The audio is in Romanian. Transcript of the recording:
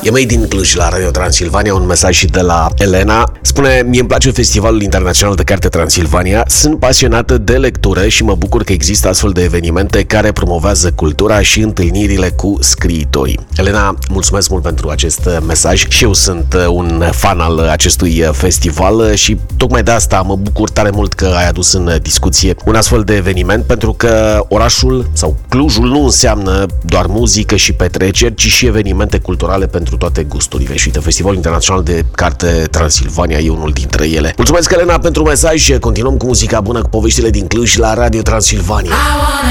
E Made din Cluj la Radio Transilvania, un mesaj și de la Elena. Spune: mie îmi place Festivalul Internațional de Carte Transilvania, sunt pasionată de lectură și mă bucur că există astfel de evenimente care promovează cultura și întâlnirile cu scriitori. Elena, mulțumesc mult pentru acest mesaj și eu sunt un fan al acestui festival și tocmai de asta mă bucur tare mult că ai adus în discuție un astfel de eveniment, pentru că orașul sau Clujul nu înseamnă doar muzică și petreceri, ci și evenimente culturale pentru toate gusturile. Și uite, Festivalul Internațional de Carte Transilvania e unul dintre ele. Mulțumesc, Elena, pentru mesaj. Continuăm cu muzica bună, cu poveștile din Cluj la Radio Transilvania.